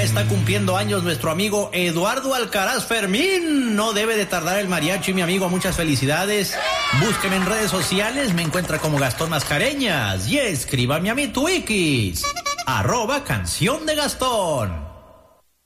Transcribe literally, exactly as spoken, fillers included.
está cumpliendo años nuestro amigo Eduardo Alcaraz Fermín. No debe de tardar el mariachi, mi amigo. Muchas felicidades. Búsqueme en redes sociales, me encuentra como Gastón Mascareñas. Y escríbame a mi Twikis, arroba Canción de Gastón.